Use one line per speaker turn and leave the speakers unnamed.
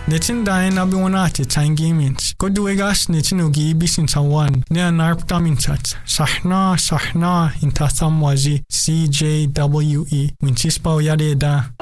Netin dahin abi wanati tangimint. Koduegas netin ugibis in tawan. Nea narptamintat. Sahna intatham wazi CJWE. Winchispa yade da.